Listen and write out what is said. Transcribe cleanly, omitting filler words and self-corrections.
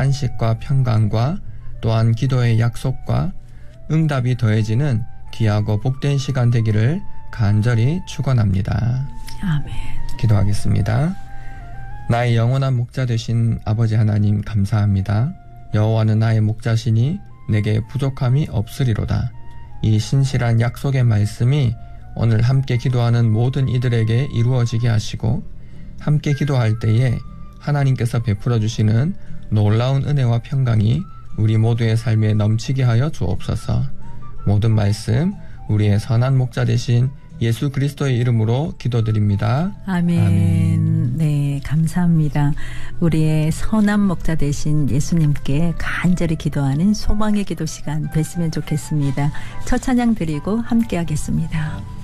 안식과 평강과 또한 기도의 약속과 응답이 더해지는 귀하고 복된 시간 되기를 간절히 축원합니다. 아멘. 기도하겠습니다. 나의 영원한 목자 되신 아버지 하나님 감사합니다. 여호와는 나의 목자시니 내게 부족함이 없으리로다. 이 신실한 약속의 말씀이 오늘 함께 기도하는 모든 이들에게 이루어지게 하시고 함께 기도할 때에 하나님께서 베풀어 주시는 놀라운 은혜와 평강이 우리 모두의 삶에 넘치게 하여 주옵소서. 모든 말씀 우리의 선한 목자 되신 예수 그리스도의 이름으로 기도드립니다. 아멘. 아멘. 네, 감사합니다. 우리의 선한 목자 되신 예수님께 간절히 기도하는 소망의 기도 시간 됐으면 좋겠습니다. 첫 찬양 드리고 함께 하겠습니다.